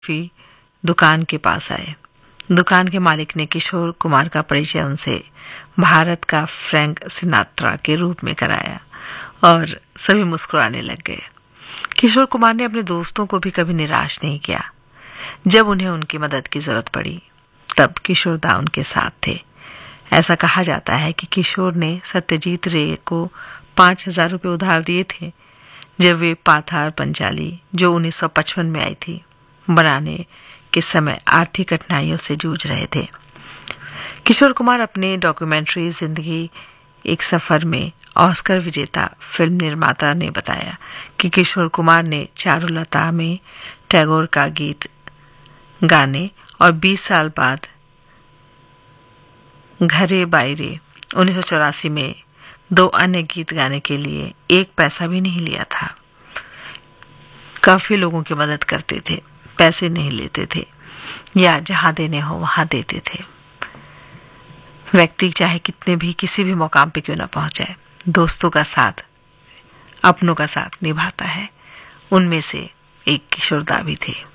फिर दुकान के पास आए। दुकान के मालिक ने किशोर कुमार का परिचय उनसे भारत का फ्रैंक सिनाट्रा के रूप में कराया और सभी मुस्कुराने लग गए। किशोर कुमार ने अपने दोस्तों को भी कभी निराश नहीं किया। जब उन्हें उनकी मदद की जरूरत पड़ी तब किशोर दा उनके साथ थे। ऐसा कहा जाता है कि किशोर ने सत्यजीत रे को 5,000 रुपये उधार दिए थे जब वे पाथार पंचाली, जो 1955 में आई थी, बनाने के समय आर्थिक कठिनाइयों से जूझ रहे थे। किशोर कुमार अपने डॉक्यूमेंट्री जिंदगी एक सफर में ऑस्कर विजेता फिल्म निर्माता ने बताया कि किशोर कुमार ने चारुलता में टैगोर का गीत गाने और 20 साल बाद घरे बायरे 1984 में 2 अन्य गीत गाने के लिए 1 पैसा भी नहीं लिया था। काफी लोगों की मदद करते थे, पैसे नहीं लेते थे या जहां देने हो वहां देते थे। व्यक्ति चाहे कितने भी किसी भी मुकाम पे क्यों ना पहुंचाए, दोस्तों का साथ, अपनों का साथ निभाता है। उनमें से एक किशोर दा भी थे।